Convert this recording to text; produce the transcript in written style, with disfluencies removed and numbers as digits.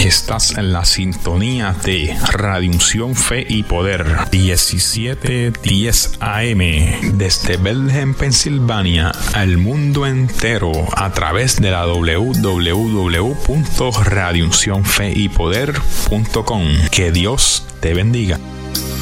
Estás en la sintonía de Radio Unción, Fe y Poder, 1710 AM, desde Bethlehem, Pensilvania, al mundo entero, a través de la www.radiouncionfeypoder.com. Que Dios te bendiga.